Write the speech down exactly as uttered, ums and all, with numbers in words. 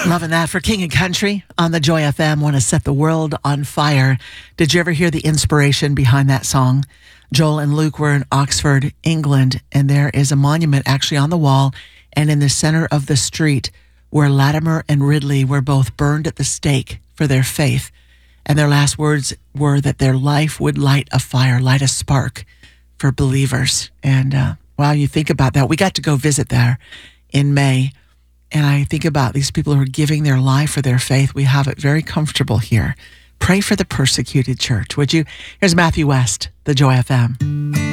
Loving that for King and Country on the Joy F M. Want to set the world on fire. Did you ever hear the inspiration behind that song? Joel and Luke were in Oxford, England, and there is a monument actually on the wall and in the center of the street where Latimer and Ridley were both burned at the stake for their faith. And their last words were that their life would light a fire, light a spark for believers. And uh, wow, you think about that. We got to go visit there in May. And I think about these people who are giving their life for their faith. We have it very comfortable here. Pray for the persecuted church, would you? Here's Matthew West, the Joy F M.